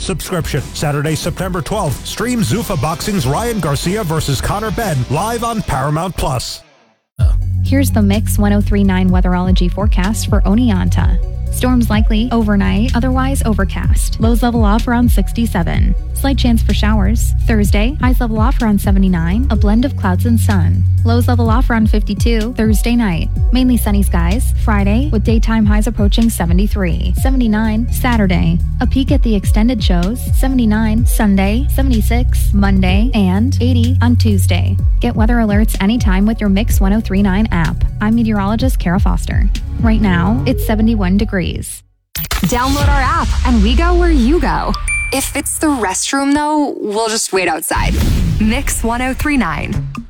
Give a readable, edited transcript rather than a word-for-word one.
subscription. Saturday, September 12th, stream Zuffa Boxing's Ryan Garcia versus Conor Benn live on Paramount+. Here's the Mix 1039 weatherology forecast for Oneonta. Storms likely overnight, otherwise overcast. Lows level off around 67. Slight chance for showers. Thursday, highs level off around 79, a blend of clouds and sun. Lows level off around 52 Thursday night. Mainly sunny skies. Friday, with daytime highs approaching 73. 79 Saturday. A peek at the extended shows. 79 Sunday, 76 Monday, and 80 on Tuesday. Get weather alerts anytime with your Mix 1039 app. I'm meteorologist Kara Foster. Right now, it's 71 degrees. Download our app and we go where you go. If it's the restroom, though, we'll just wait outside. Mix 1039.